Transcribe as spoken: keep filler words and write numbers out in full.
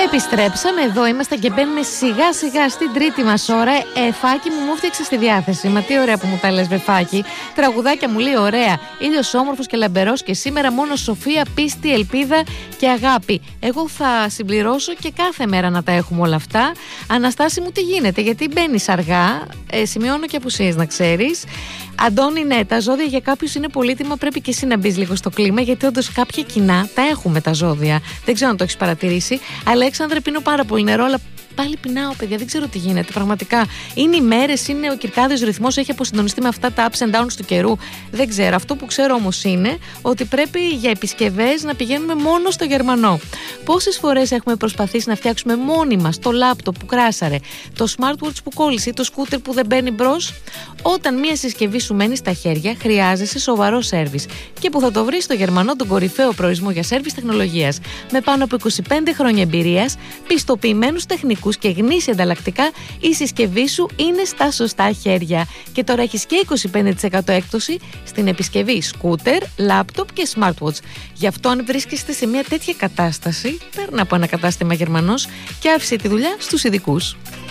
Επιστρέψαμε, εδώ είμαστε και μπαίνουμε σιγά σιγά στην τρίτη μας ώρα. Ε, Φάκη μου, μου φτιάξε στη διάθεση. Μα τι ωραία που μου τα λες, βρε Φάκη. Τραγουδάκια μου λέει ωραία. Ήλιος όμορφος και λαμπερός και σήμερα μόνο σοφία, πίστη, ελπίδα και αγάπη. Εγώ θα συμπληρώσω και κάθε μέρα να τα έχουμε όλα αυτά. Αναστάση μου, τι γίνεται, γιατί μπαίνεις αργά. Ε, σημειώνω και απουσίες, να ξέρεις. Αντώνη, ναι, τα ζώδια για κάποιους είναι πολύτιμα. Πρέπει και εσύ να μπεις λίγο στο κλίμα, γιατί όντως κάποια κοινά τα έχουμε τα ζώδια. Δεν ξέρω αν το έχεις παρατηρήσει. Αλέξανδρε, πίνω πάρα πολύ νερό, αλλά πάλι πεινάω, παιδιά. Δεν ξέρω τι γίνεται. Πραγματικά είναι οι μέρες, είναι ο κυρκάδιος ρυθμός, έχει αποσυντονιστεί με αυτά τα ups and downs του καιρού. Δεν ξέρω. Αυτό που ξέρω όμως είναι ότι πρέπει για επισκευές να πηγαίνουμε μόνο στο Γερμανό. Πόσες φορές έχουμε προσπαθήσει να φτιάξουμε μόνοι μας το λάπτοπ που κράσαρε, το smartwatch που κόλλησε ή το σκούτερ που δεν μπαίνει μπρος? Όταν μια συσκευή σου μένει στα χέρια, χρειάζεσαι σοβαρό σέρβις. Και που θα το βρεις στο Γερμανό, τον κορυφαίο προορισμό για σέρβις τεχνολογίας. Με πάνω από είκοσι πέντε χρόνια εμπειρίας, πιστοποιημένους τεχνικούς και γνήσια ανταλλακτικά, η συσκευή σου είναι στα σωστά χέρια. Και τώρα έχεις και είκοσι πέντε τοις εκατό έκπτωση στην επισκευή σκούτερ, λάπτοπ και smartwatch. Γι' αυτό, αν βρίσκεστε σε μια τέτοια κατάσταση, παίρνω από ένα κατάστημα Γερμανός και άφησε τη δουλειά στους ειδικούς.